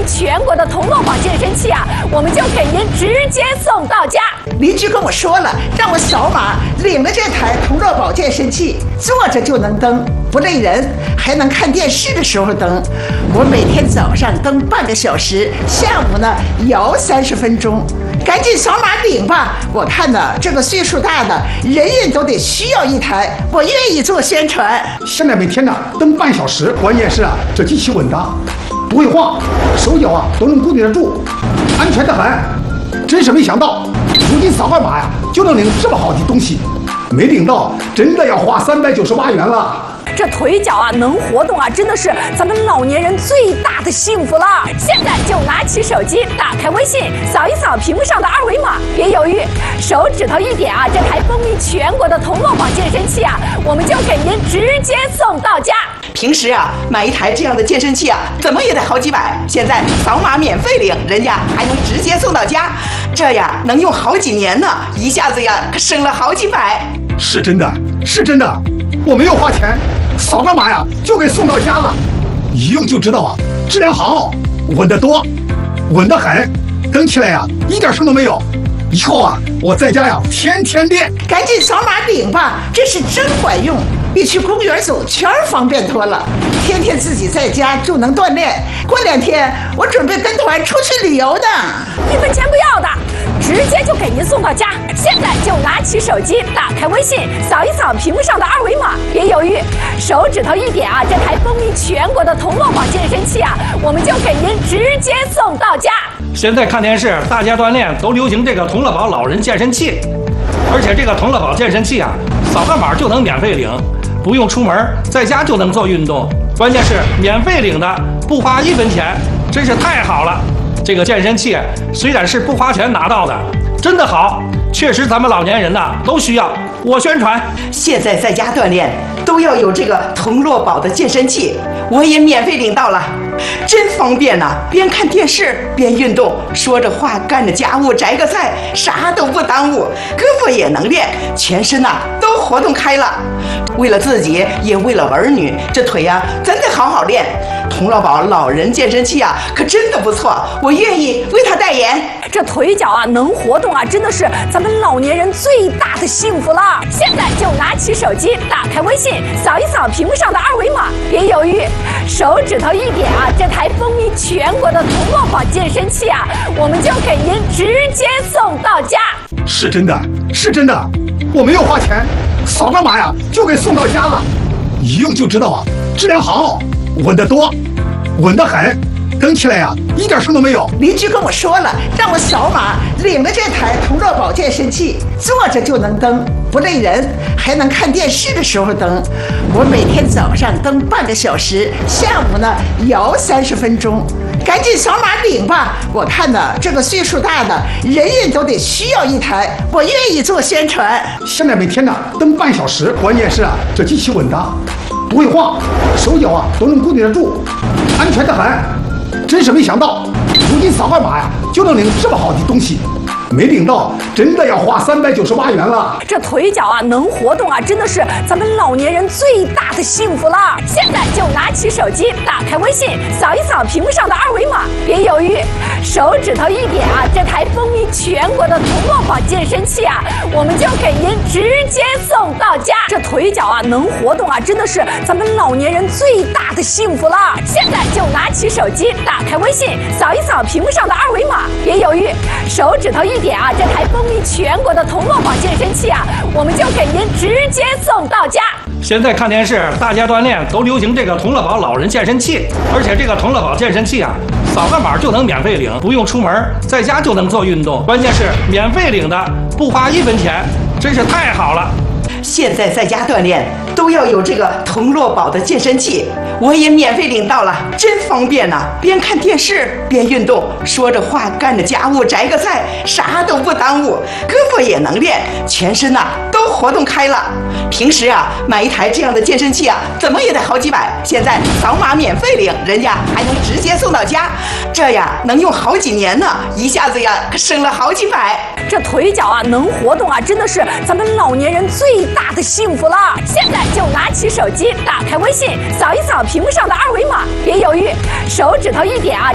全国的铜锣宝健身器啊，我们就给您直接送到家。 邻居跟我说了，让我扫码领了这台铜锣宝健身器，坐着就能蹬，不累人，还能看电视的时候蹬。我每天早上蹬半个小时，下午呢摇30分钟。赶紧扫码领吧！我看呢，这个岁数大的人人都得需要一台，我愿意做宣传。 现在每天呢蹬半小时，关键是啊，这机器稳当，不会晃，手脚啊都能固定得住，安全得很。真是没想到，如今扫个码呀就能领这么好的东西，没领到真的要花398元了。 这腿脚啊能活动啊，真的是咱们老年人最大的幸福了。现在就拿起手机，打开微信，扫一扫屏幕上的2维码，别犹豫，手指头一点啊，这台风靡全国的铜锣宝健身器啊，我们就给您直接送到家。 平时啊买一台这样的健身器啊，怎么也得好几百，现在扫码免费领，人家还能直接送到家，这呀能用好几年呢，一下子呀可省了好几百。 是真的，是真的，我没有花钱。扫个码呀，就给送到家了，一用就知道啊，质量好，稳得多，稳得很，蹬起来呀，一点声都没有。以后啊，我在家呀，天天练。 赶紧扫码领吧，这是真管用，比去公园走圈方便多了。天天自己在家就能锻炼。过2天我准备跟团出去旅游呢 ，1分钱不要的，直接就给您送到家。现在就拿起手机，打开微信，扫一扫屏幕上的2维码，别犹豫，手指头一点啊，这台风靡全国的铜锣宝健身器啊，我们就给您直接送到家。 现在看电视，大家锻炼都流行这个铜锣宝老人健身器，而且这个铜锣宝健身器啊，扫个码就能免费领，不用出门，在家就能做运动。关键是免费领的，不花1分钱，真是太好了。这个健身器虽然是不花钱拿到的，真的好，确实咱们老年人呐都需要。我宣传， 现在在家锻炼都要有这个铜锣宝的健身器，我也免费领到了，真方便呐！边看电视边运动，说着话干着家务，摘个菜，啥都不耽误，胳膊也能练，全身呐都活动开了。为了自己，也为了儿女，这腿呀真得好好练。铜锣宝老人健身器啊，可真的不错，我愿意为他代言。 这腿脚啊能活动啊，真的是咱们老年人最大的幸福了。现在就拿起手机，打开微信，扫一扫屏幕上的2维码，别犹豫，手指头一点啊，这台风靡全国的铜锣宝健身器啊，我们就给您直接送到家。 是真的，是真的，我没有花钱，扫个码呀就给送到家了，一用就知道啊，质量好，稳得多，稳得很，蹬起来呀一点声都没有。 邻居跟我说了，让我扫码领了这台铜锣宝健身器，坐着就能蹬，不累人，还能看电视的时候蹬。我每天早上蹬半个小时，下午呢摇30分钟。赶紧扫码领吧！我看呢，这个岁数大的人人都得需要一台，我愿意做宣传。 现在每天呢蹬半小时，关键是啊，这机器稳当，不会晃，手脚啊都能固定得住，安全得很。真是没想到，如今扫个码呀就能领这么好的东西，没领到真的要花398元了。 这腿脚啊能活动啊，真的是咱们老年人最大的幸福了。现在就拿起手机，打开微信，扫一扫屏幕上的2维码，别犹豫，手指头一点啊，这台风靡全国的铜锣宝健身器啊，我们就给您直接送到家。这腿脚啊能活动啊，真的是咱们老年人最大的幸福了。现在就拿起手机，打开微信，扫一扫屏幕上的2维码，别犹豫，手指头一点啊，这台风靡全国的铜锣宝健身器啊，我们就给您直接送到家。 现在看电视，大家锻炼都流行这个铜锣宝老人健身器，而且这个铜锣宝健身器啊，扫个码就能免费领，不用出门，在家就能做运动。关键是免费领的，不花1分钱，真是太好了。 现在在家锻炼都要有这个铜锣宝的健身器，我也免费领到了，真方便呐！边看电视边运动，说着话干着家务，摘个菜，啥都不耽误，胳膊也能练，全身呐都活动开了。平时啊买一台这样的健身器啊，怎么也得好几百，现在扫码免费领，人家还能直接送到家，这呀能用好几年呢，一下子呀可省了好几百。 这腿脚啊能活动啊，真的是咱们老年人最大的幸福了。现在就拿起手机，打开微信，扫一扫屏幕上的2维码，别犹豫，手指头一点啊。